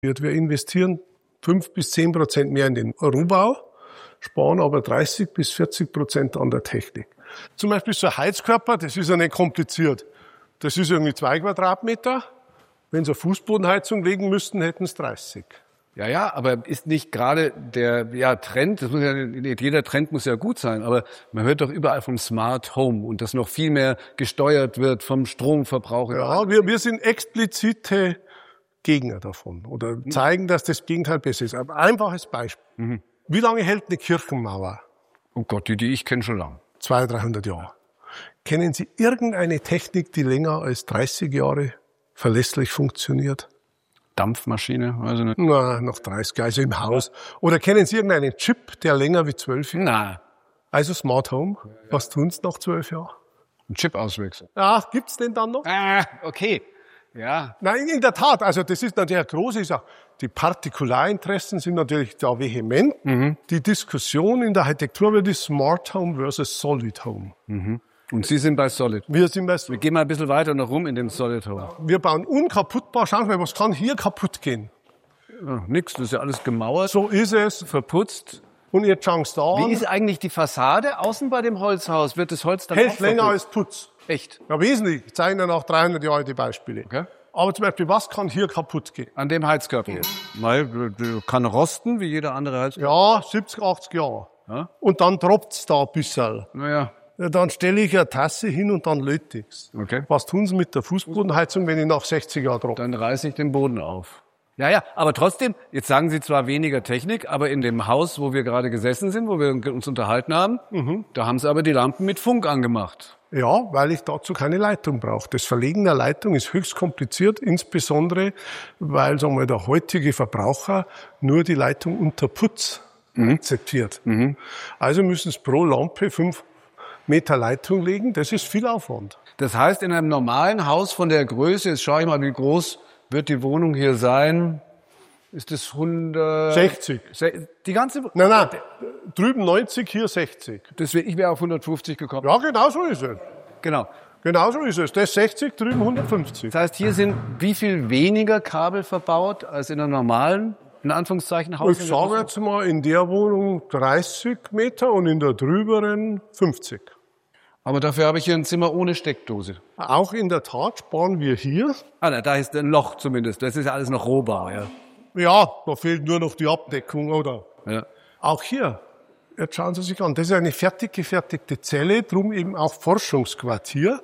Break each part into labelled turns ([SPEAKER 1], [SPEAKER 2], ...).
[SPEAKER 1] Wir investieren 5-10% mehr in den Rohbau, sparen aber 30-40% an der Technik. Zum Beispiel so ein Heizkörper, das ist ja nicht kompliziert. Das ist irgendwie 2 Quadratmeter. Wenn sie eine Fußbodenheizung legen müssten, hätten es 30.
[SPEAKER 2] Ja, aber ist nicht gerade der Trend, das muss ja nicht jeder Trend muss ja gut sein, aber man hört doch überall vom Smart Home und dass noch viel mehr gesteuert wird vom Stromverbrauch.
[SPEAKER 1] Ja, wir sind explizite Gegner davon oder zeigen, dass das Gegenteil besser ist. Ein einfaches Beispiel. Wie lange hält eine Kirchenmauer?
[SPEAKER 2] Oh Gott, die ich kenne schon lange.
[SPEAKER 1] 200-300 Jahre. Kennen Sie irgendeine Technik, die länger als 30 Jahre verlässlich funktioniert?
[SPEAKER 2] Dampfmaschine, weiß ich nicht.
[SPEAKER 1] Na, noch 30, also im Haus. Oder kennen Sie irgendeinen Chip, der länger wie 12 Jahre?
[SPEAKER 2] Nein.
[SPEAKER 1] Also Smart Home. Was tun Sie nach 12 Jahren?
[SPEAKER 2] Ein Chip auswechseln.
[SPEAKER 1] Ja, gibt's den dann noch?
[SPEAKER 2] Okay. Ja.
[SPEAKER 1] Nein, in der Tat. Also das ist natürlich eine große Sache. Die Partikularinteressen sind natürlich da vehement. Die Diskussion in der Architektur wird die Smart Home versus Solid Home.
[SPEAKER 2] Und Sie sind bei Solid.
[SPEAKER 1] Wir sind bei
[SPEAKER 2] Wir
[SPEAKER 1] Solid.
[SPEAKER 2] gehen mal ein bisschen weiter noch rum in dem Solid Home.
[SPEAKER 1] Wir bauen unkaputtbar. Schauen Sie mal, was kann hier kaputt gehen?
[SPEAKER 2] Ja, nix, das ist ja alles gemauert,
[SPEAKER 1] So ist es.
[SPEAKER 2] verputzt.
[SPEAKER 1] Und jetzt schauen Sie da
[SPEAKER 2] Wie
[SPEAKER 1] an.
[SPEAKER 2] ist eigentlich die Fassade außen bei dem Holzhaus? Wird das Holz dann
[SPEAKER 1] Hält
[SPEAKER 2] auch
[SPEAKER 1] länger
[SPEAKER 2] verputzt?
[SPEAKER 1] als Putz.
[SPEAKER 2] Echt?
[SPEAKER 1] Ja, wesentlich. Ich zeige Ihnen nach 300 Jahren die Beispiele.
[SPEAKER 2] Okay.
[SPEAKER 1] Aber zum Beispiel, was kann hier kaputt gehen?
[SPEAKER 2] An dem Heizkörper jetzt? Weil, kann rosten, wie jeder andere Heizkörper.
[SPEAKER 1] Ja, 70, 80 Jahre.
[SPEAKER 2] Ja.
[SPEAKER 1] Und dann tropft's da ein bisschen.
[SPEAKER 2] Naja,
[SPEAKER 1] Ja, dann stelle ich eine Tasse hin und dann löte ich's.
[SPEAKER 2] okay.
[SPEAKER 1] Was tun Sie mit der Fußbodenheizung, wenn ich nach 60 Jahren tropfe?
[SPEAKER 2] Dann reiße ich den Boden auf. Ja, aber trotzdem, jetzt sagen Sie zwar weniger Technik, aber in dem Haus, wo wir gerade gesessen sind, wo wir uns unterhalten haben, da haben Sie aber die Lampen mit Funk angemacht.
[SPEAKER 1] Ja, weil ich dazu keine Leitung brauche. Das Verlegen der Leitung ist höchst kompliziert, insbesondere, weil, sagen wir, der heutige Verbraucher nur die Leitung unter Putz akzeptiert. Also müssen Sie pro Lampe 5 Meter Leitung legen. Das ist viel Aufwand.
[SPEAKER 2] Das heißt, in einem normalen Haus von der Größe, jetzt schaue ich mal, wie groß wird die Wohnung hier sein? Ist das
[SPEAKER 1] 60.
[SPEAKER 2] Die ganze?
[SPEAKER 1] Nein, drüben 90, hier 60.
[SPEAKER 2] Deswegen, ich wäre auf 150 gekommen.
[SPEAKER 1] Ja, genau so ist es.
[SPEAKER 2] Genau.
[SPEAKER 1] Genau so ist es. Das 60, drüben 150.
[SPEAKER 2] Das heißt, hier sind wie viel weniger Kabel verbaut als in einem normalen, in Anführungszeichen, Haus?
[SPEAKER 1] Ich sage jetzt mal, in der Wohnung 30 Meter und in der drüberen 50.
[SPEAKER 2] Aber dafür habe ich hier ein Zimmer ohne Steckdose.
[SPEAKER 1] Auch in der Tat sparen wir hier.
[SPEAKER 2] Da ist ein Loch zumindest. Das ist ja alles noch Rohbau, ja.
[SPEAKER 1] Ja, da fehlt nur noch die Abdeckung, oder?
[SPEAKER 2] Ja.
[SPEAKER 1] Auch hier. Jetzt schauen Sie sich an. Das ist eine fertig gefertigte Zelle, drum eben auch Forschungsquartier.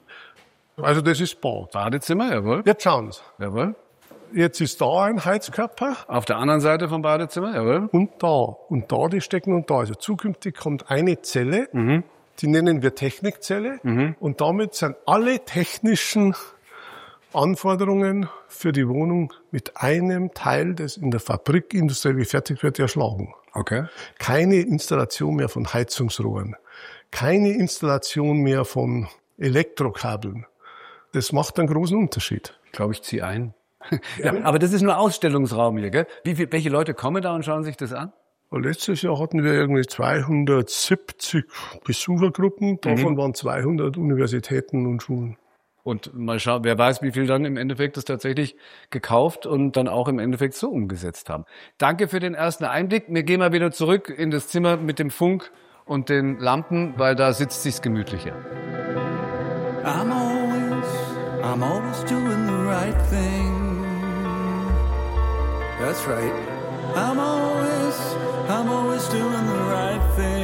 [SPEAKER 1] Also das ist Bad.
[SPEAKER 2] Badezimmer, jawohl.
[SPEAKER 1] Jetzt schauen Sie.
[SPEAKER 2] Jawohl.
[SPEAKER 1] Jetzt ist da ein Heizkörper
[SPEAKER 2] Auf der anderen Seite vom Badezimmer, jawohl.
[SPEAKER 1] und da die stecken und da. Also zukünftig kommt eine Zelle, die nennen wir Technikzelle. Und damit sind alle technischen Anforderungen für die Wohnung mit einem Teil, das in der Fabrik industriell gefertigt wird, erschlagen.
[SPEAKER 2] Okay.
[SPEAKER 1] Keine Installation mehr von Heizungsrohren, keine Installation mehr von Elektrokabeln. Das macht einen großen Unterschied.
[SPEAKER 2] Ich glaube, ich ziehe ein. Ja, aber das ist nur Ausstellungsraum hier, gell? Welche Leute kommen da und schauen sich das an?
[SPEAKER 1] Letztes Jahr hatten wir irgendwie 270 Besuchergruppen, davon waren 200 Universitäten und Schulen.
[SPEAKER 2] Und mal schauen, wer weiß, wie viel dann im Endeffekt das tatsächlich gekauft und dann auch im Endeffekt so umgesetzt haben. Danke für den ersten Einblick. Wir gehen mal wieder zurück in das Zimmer mit dem Funk und den Lampen, weil da sitzt sich's gemütlicher.
[SPEAKER 3] I'm always doing the right thing. That's right. I'm always doing the right thing.